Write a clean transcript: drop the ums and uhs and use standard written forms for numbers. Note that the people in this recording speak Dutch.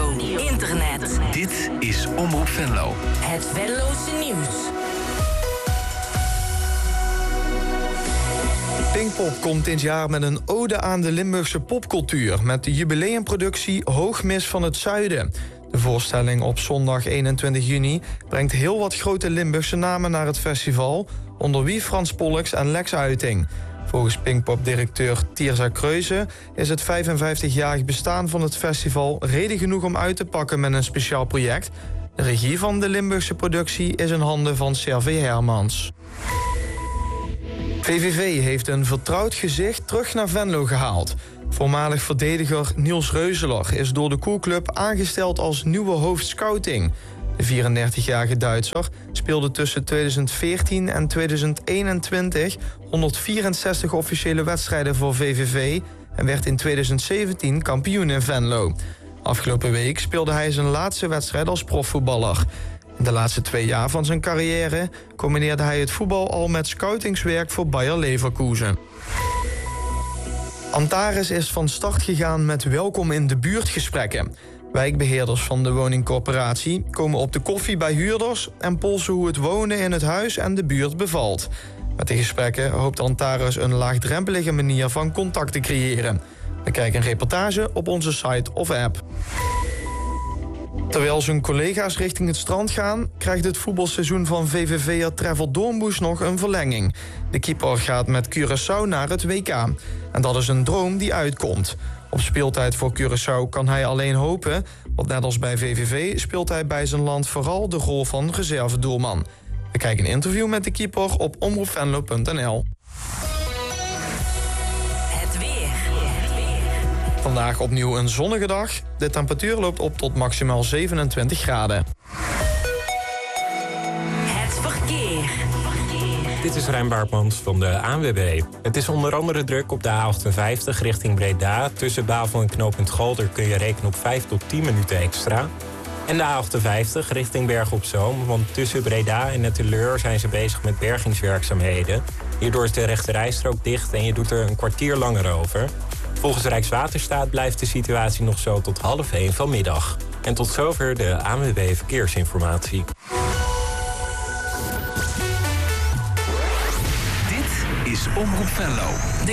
radio, internet. Dit is Omroep Venlo. Het Venlose nieuws. Pinkpop komt dit jaar met een ode aan de Limburgse popcultuur met de jubileumproductie Hoogmis van het Zuiden. De voorstelling op zondag 21 juni brengt heel wat grote Limburgse namen naar het festival, onder wie Frans Pollux en Lex Uiting. Volgens Pinkpop-directeur Tirza Kreuze is het 55-jarig bestaan van het festival reden genoeg om uit te pakken met een speciaal project. De regie van de Limburgse productie is in handen van Servé Hermans. VVV heeft een vertrouwd gezicht terug naar Venlo gehaald. Voormalig verdediger Niels Reuzeler is door de Koelclub aangesteld als nieuwe hoofdscouting. De 34-jarige Duitser speelde tussen 2014 en 2021 164 officiële wedstrijden voor VVV en werd in 2017 kampioen in Venlo. Afgelopen week speelde hij zijn laatste wedstrijd als profvoetballer. In de laatste 2 jaar van zijn carrière combineerde hij het voetbal al met scoutingswerk voor Bayer Leverkusen. Antares is van start gegaan met welkom in de buurtgesprekken. Wijkbeheerders van de woningcorporatie komen op de koffie bij huurders en polsen hoe het wonen in het huis en de buurt bevalt. Met de gesprekken hoopt Antares een laagdrempelige manier van contact te creëren. We kijken een reportage op onze site of app. Terwijl zijn collega's richting het strand gaan, krijgt het voetbalseizoen van VVV'er Trevor Doornboes nog een verlenging. De keeper gaat met Curaçao naar het WK. En dat is een droom die uitkomt. Op speeltijd voor Curaçao kan hij alleen hopen, want net als bij VVV speelt hij bij zijn land vooral de rol van reservedoelman. We kijken een interview met de keeper op omroepvenlo.nl. Vandaag opnieuw een zonnige dag. De temperatuur loopt op tot maximaal 27 graden. Het verkeer. Dit is Rijn Baartmans van de ANWB. Het is onder andere druk op de A58 richting Breda. Tussen Bavel en knooppunt Galder kun je rekenen op 5 tot 10 minuten extra. En de A58 richting Bergen op Zoom. Want tussen Breda en Netteleur zijn ze bezig met bergingswerkzaamheden. Hierdoor is de rechterrijstrook dicht en je doet er een kwartier langer over. Volgens Rijkswaterstaat blijft de situatie nog zo tot 12:30 vanmiddag. En tot zover de ANWB Verkeersinformatie. Dit is Omroep Venlo. De